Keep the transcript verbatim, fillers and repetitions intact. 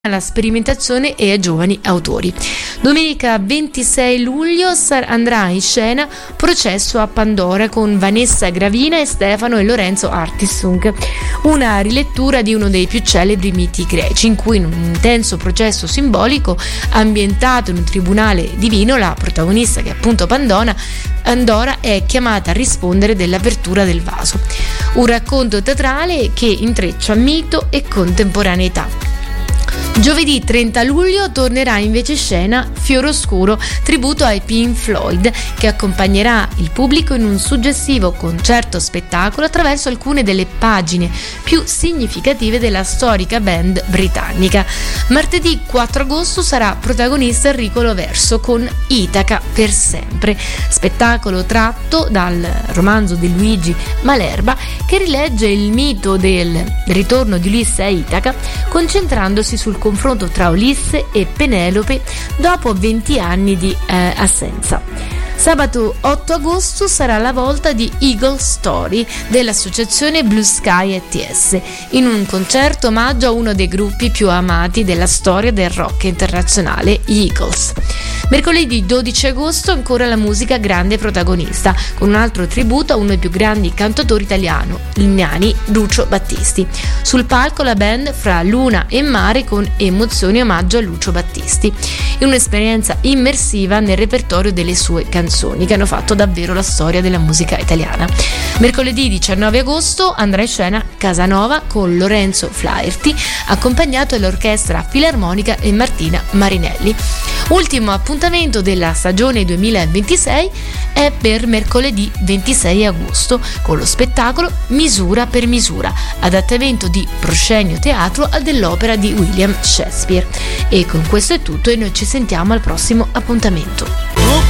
alla sperimentazione e ai giovani autori. Domenica ventisei luglio sar- andrà in scena Processo a Pandora con Vanessa Gravina e Stefano e Lorenzo Artisung, una rilettura di uno dei più celebri miti greci, in cui in un intenso processo simbolico ambientato in un tribunale divino la protagonista, che è appunto Pandora, Pandora è chiamata a rispondere dell'apertura del vaso. Un racconto teatrale che intreccia mito e contemporaneità. Giovedì trenta luglio tornerà invece in scena Fiore Oscuro, tributo ai Pink Floyd, che accompagnerà il pubblico in un suggestivo concerto spettacolo attraverso alcune delle pagine più significative della storica band britannica. Martedì quattro agosto sarà protagonista Enrico Loverso con Itaca per sempre, spettacolo tratto dal romanzo di Luigi Malerba, che rilegge il mito del ritorno di Ulisse a Itaca, concentrandosi sul confronto tra Ulisse e Penelope dopo venti anni di eh, assenza. Sabato otto agosto sarà la volta di Eagle Story dell'associazione Blue Sky E T S, in un concerto omaggio a uno dei gruppi più amati della storia del rock internazionale, gli Eagles. Mercoledì dodici agosto ancora la musica grande protagonista, con un altro tributo a uno dei più grandi cantautori italiano, italiani, Lucio Battisti. Sul palco la band Fra Luna e Mare con Emozioni omaggio a Lucio Battisti, in un'esperienza immersiva nel repertorio delle sue canzoni, che hanno fatto davvero la storia della musica italiana. Mercoledì diciannove agosto andrà in scena Casanova con Lorenzo Flaherty, accompagnato dall'orchestra filarmonica e Martina Marinelli. Ultimo appuntamento della stagione duemilaventisei è per mercoledì ventisei agosto con lo spettacolo Misura per misura, adattamento di Proscenio Teatro dell'opera di William Shakespeare. E con questo è tutto e noi ci sentiamo al prossimo appuntamento.